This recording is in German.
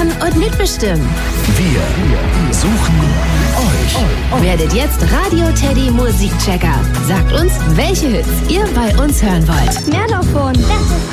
mitmachen und mitbestimmen. Wir suchen euch. Werdet jetzt Radio Teddy Musikchecker. Sagt uns, welche Hits ihr bei uns hören wollt. Mehr davon. Das ist